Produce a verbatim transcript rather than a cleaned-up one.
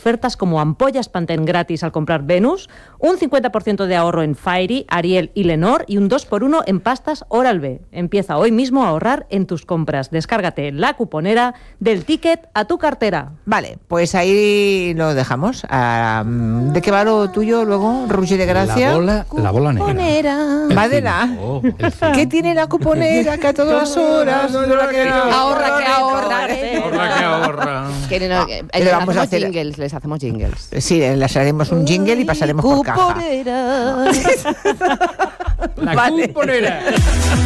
ofertas como ampollas Pantene gratis al comprar Venus, un cincuenta por ciento de ahorro en Fairy, Ariel y Lenor y un dos por uno en pastas Oral-B. Empieza hoy mismo a ahorrar en tus compras. Descárgate la cuponera del ticket a tu cartera. Vale, pues ahí lo dejamos. Uh, ¿De qué va lo tuyo luego, Rugi de Gracia? La bola, la bola negra. Madela. Oh, ¿Qué tiene la cuponera que a todas las horas? Ahorra que ahorra. Ahorra que ahorra. Que no, que, les, vamos hacemos a hacer... jingles, les hacemos jingles. Sí, les haremos un jingle y pasaremos por caja. La Vale. cuponera.